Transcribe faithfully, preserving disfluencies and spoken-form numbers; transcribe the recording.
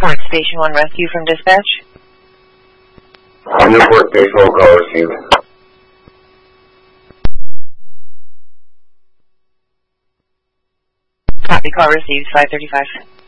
Port Station one Rescue from dispatch. On Newport Station one, call received. Copy, call received, five thirty-five.